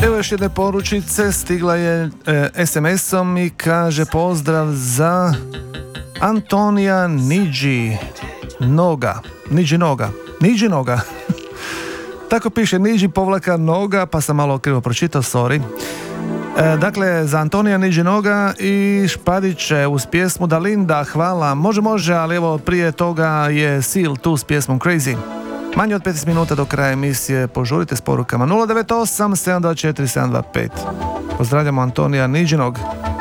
Evo još jedne poručice, stigla je SMS-om i kaže pozdrav za Antonija Niđi Noga. Tako piše Niđi povlaka Noga, pa sam malo krivo pročitao, sorry. Dakle, za Antonija Niđi Noga i Špadiće uz pjesmu Dalinda, hvala. Može, ali evo prije toga je Seal tu s pjesmom Crazy. Manje od 15 minuta do kraja emisije, požurite s porukama 098 724 725. Pozdravljamo Antonija Niđinog.